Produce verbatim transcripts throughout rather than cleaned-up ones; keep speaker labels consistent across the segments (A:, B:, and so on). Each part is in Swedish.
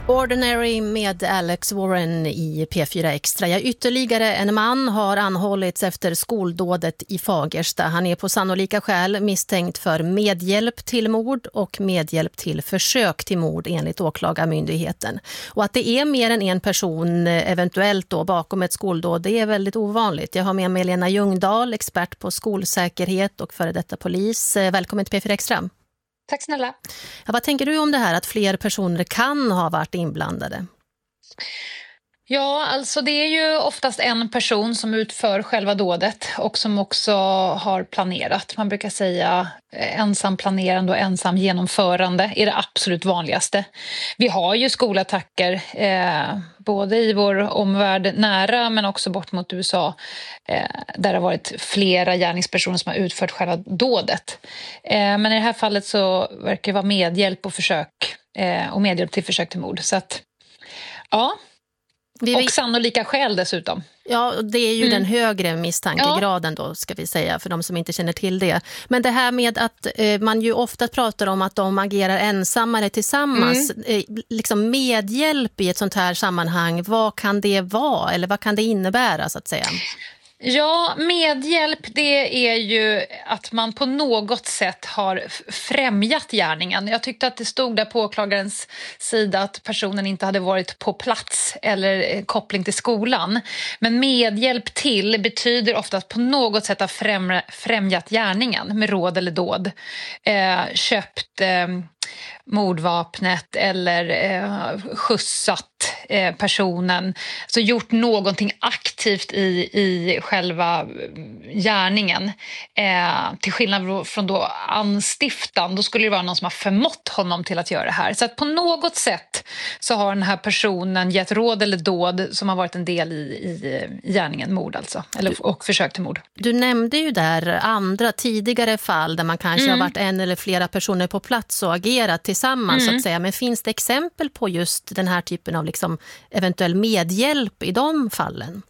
A: Ordinary med Alex Warren i P fyra Extra. Ja, ytterligare en man har anhållits efter skoldådet i Fagersta. Han är på sannolika skäl misstänkt för medhjälp till mord och medhjälp till försök till mord enligt åklagarmyndigheten. Och att det är mer än en person eventuellt då bakom ett skoldåd, det är väldigt ovanligt. Jag har med mig Lena Ljungdahl, expert på skolsäkerhet och före detta polis. Välkommen till P fyra Extra.
B: Tack snälla.
A: Ja, vad tänker du om det här att fler personer kan ha varit inblandade?
B: Ja, alltså det är ju oftast en person som utför själva dådet och som också har planerat. Man brukar säga ensam planerande och ensam genomförande är det absolut vanligaste. Vi har ju skolattacker eh, både i vår omvärld nära men också bort mot U S A eh, där det har varit flera gärningspersoner som har utfört själva dådet. Eh, men i det här fallet så verkar det vara medhjälp och försök eh, och medhjälp till försök till mord. Så att, ja... Vi, och sannolika skäl dessutom.
A: Ja, det är ju mm. den högre misstankegraden då, ska vi säga, för de som inte känner till det. Men det här med att eh, man ju ofta pratar om att de agerar ensamma eller tillsammans, mm. eh, liksom medhjälp i ett sånt här sammanhang, vad kan det vara eller vad kan det innebära så att säga?
B: Ja, medhjälp det är ju att man på något sätt har främjat gärningen. Jag tyckte att det stod där på åklagarens sida att personen inte hade varit på plats eller koppling till skolan. Men medhjälp till betyder ofta att på något sätt ha främjat gärningen med råd eller dåd. Eh, köpt... Eh, mordvapnet eller eh, skjutsat eh, personen, så gjort någonting aktivt i, i själva gärningen. Eh, till skillnad från då anstiftan, då skulle det vara någon som har förmått honom till att göra det här. Så att på något sätt så har den här personen gett råd eller dåd som har varit en del i, i, i gärningen mord alltså, eller, och försök till mord.
A: Du nämnde ju där andra tidigare fall där man kanske mm. har varit en eller flera personer på plats och agerat tillsammans mm. så att säga. Men finns det exempel på just den här typen av liksom eventuell medhjälp i de fallen?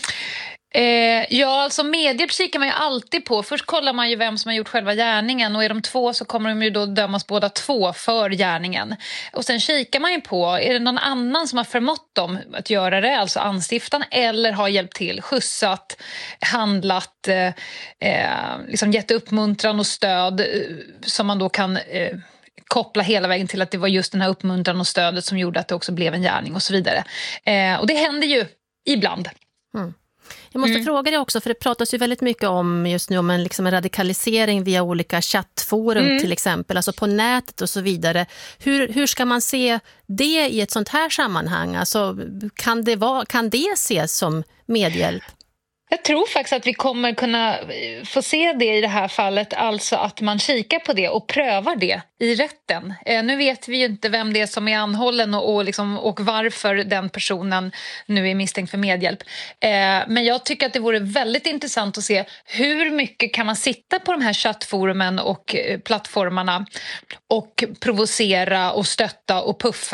B: Eh, ja, alltså medhjälp kikar man ju alltid på. Först kollar man ju vem som har gjort själva gärningen och är de två så kommer de ju då dömas båda två för gärningen. Och sen kikar man ju på, är det någon annan som har förmått dem att göra det, alltså anstiftan, eller har hjälpt till, skjutsat, handlat, eh, eh, liksom gett uppmuntran och stöd eh, som man då kan... Eh, koppla hela vägen till att det var just den här uppmuntran och stödet som gjorde att det också blev en gärning och så vidare. Eh, och det händer ju ibland.
A: Mm. Jag måste mm. fråga dig också, för det pratas ju väldigt mycket om just nu om en, liksom en radikalisering via olika chattforum mm. till exempel, alltså på nätet och så vidare. Hur, hur ska man se det i ett sånt här sammanhang? Alltså, kan det, vara, kan det ses som medhjälp?
B: Jag tror faktiskt att vi kommer kunna få se det i det här fallet, alltså att man kikar på det och prövar det i rätten. Eh, nu vet vi ju inte vem det är som är anhållen och, och, liksom, och varför den personen nu är misstänkt för medhjälp. Eh, men jag tycker att det vore väldigt intressant att se hur mycket kan man sitta på de här chattforumen och eh, plattformarna och provocera och stötta och puffa